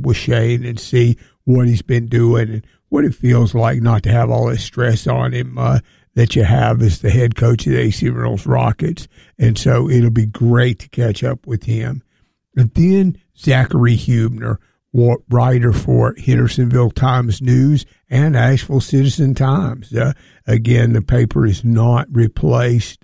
with Shane and see what he's been doing and what it feels like not to have all this stress on him that you have as the head coach of the AC Reynolds Rockets. And so it'll be great to catch up with him. And then Zachary Hubner, writer for Hendersonville Times News and Asheville Citizen Times. Again, the paper is not replaced.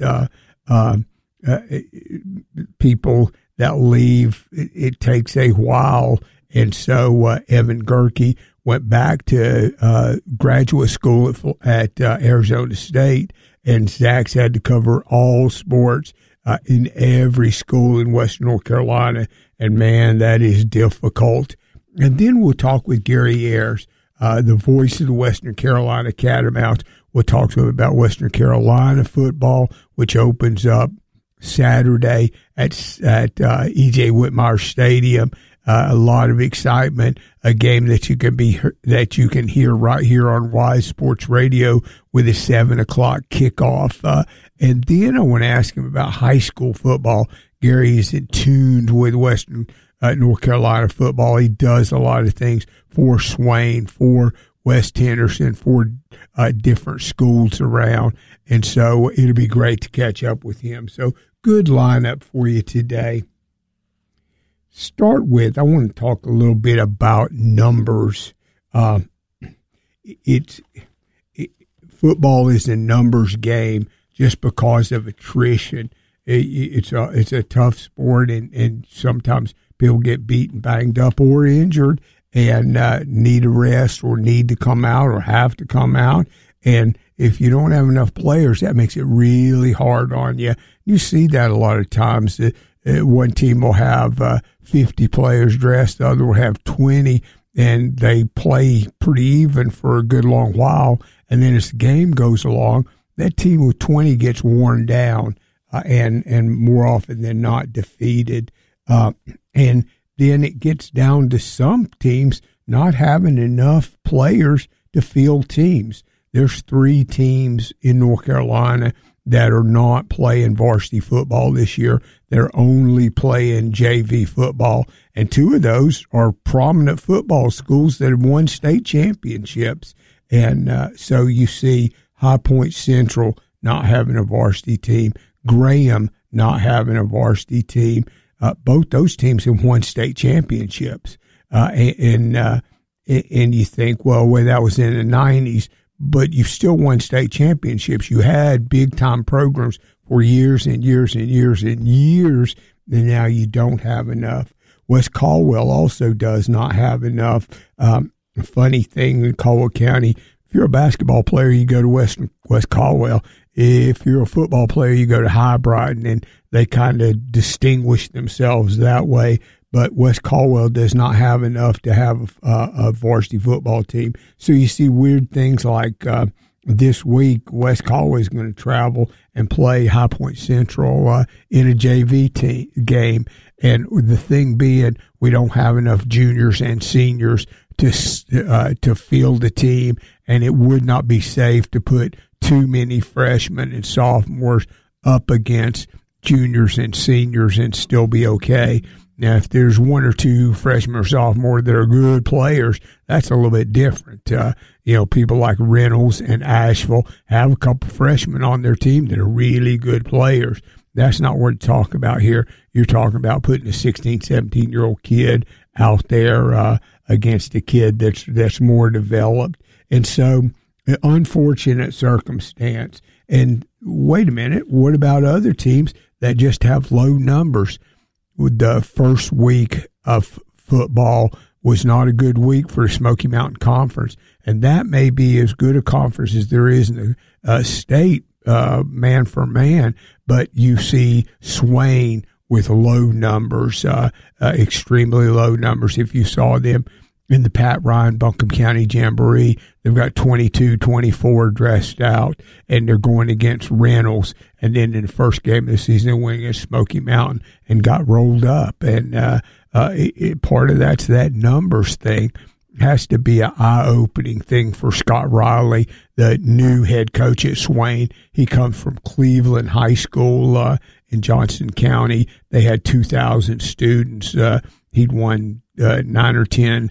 People that leave, it takes a while. And so Evan Gerke went back to graduate school at Arizona State, and Zach's had to cover all sports in every school in Western North Carolina. And, man, that is difficult. And then we'll talk with Gary Ayers, the voice of the Western Carolina Catamounts. We'll talk to him about Western Carolina football, which opens up Saturday at E.J. Whitmire Stadium. A lot of excitement, a game that you can hear right here on Wise Sports Radio with a 7:00 kickoff. And then I want to ask him about high school football. Gary is in tune with Western North Carolina football. He does a lot of things for Swain, for West Henderson, for different schools around. And so it'll be great to catch up with him. So good lineup for you today. Start with, I want to talk a little bit about numbers. Football is a numbers game just because of attrition. It's a tough sport, and sometimes people get beaten, banged up, or injured, and need a rest or need to come out or have to come out. And if you don't have enough players, that makes it really hard on you. You see that a lot of times. One team will have 50 players dressed, the other will have 20, and they play pretty even for a good long while. And then as the game goes along, that team with 20 gets worn down and more often than not defeated. And then it gets down to some teams not having enough players to field teams. There's 3 teams in North Carolina that are not playing varsity football this year. They're only playing JV football. And 2 of those are prominent football schools that have won state championships. And so you see High Point Central not having a varsity team, Graham not having a varsity team. Both those teams have won state championships. And you think, well, that was in the 90s. But you've still won state championships. You had big-time programs for years and years and years and years, and now you don't have enough. West Caldwell also does not have enough. Funny thing in Caldwell County, if you're a basketball player, you go to West Caldwell. If you're a football player, you go to High Brighton, and they kind of distinguish themselves that way. But West Caldwell does not have enough to have a varsity football team. So you see weird things like this week, West Caldwell is going to travel and play High Point Central in a JV game. And the thing being, we don't have enough juniors and seniors to field a team, and it would not be safe to put too many freshmen and sophomores up against juniors and seniors and still be okay. Now, if there's 1 or 2 freshmen or sophomores that are good players, that's a little bit different. People like Reynolds and Asheville have a couple freshmen on their team that are really good players. That's not what to talk about here. You're talking about putting a 16, 17-year-old kid out there against a kid that's more developed. And so, an unfortunate circumstance. And wait a minute, what about other teams that just have low numbers? The first week of football was not a good week for the Smoky Mountain Conference, and that may be as good a conference as there is in the state, man for man, but you see Swain with low numbers, extremely low numbers. If you saw them in the Pat Ryan Buncombe County Jamboree, they've got 22, 24 dressed out, and they're going against Reynolds. And then in the first game of the season, they went against Smoky Mountain and got rolled up. And part of that's that numbers thing. Has to be an eye-opening thing for Scott Riley, the new head coach at Swain. He comes from Cleveland High School in Johnson County. They had 2,000 students. He'd won 9 or 10